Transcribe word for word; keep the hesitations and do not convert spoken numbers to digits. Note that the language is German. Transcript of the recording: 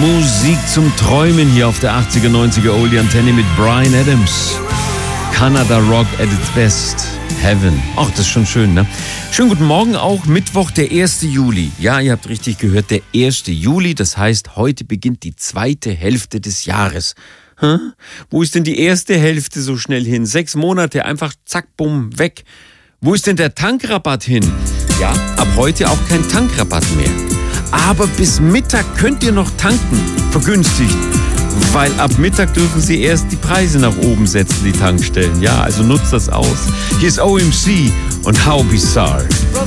Musik zum Träumen hier auf der achtziger, neunziger Oldie Antenne mit Bryan Adams. Canada Rock at its best. Heaven. Ach, das ist schon schön, ne? Schönen guten Morgen auch. Mittwoch, der erste Juli. Ja, ihr habt richtig gehört, der erste Juli. Das heißt, heute beginnt die zweite Hälfte des Jahres. Hä? Wo ist denn die erste Hälfte so schnell hin? Sechs Monate, einfach zack, bumm, weg. Wo ist denn der Tankrabatt hin? Ja, ab heute auch kein Tankrabatt mehr. Aber bis Mittag könnt ihr noch tanken, vergünstigt. Weil ab Mittag dürfen sie erst die Preise nach oben setzen, die Tankstellen. Ja, also nutzt das aus. Hier ist O M C und How Bizarre.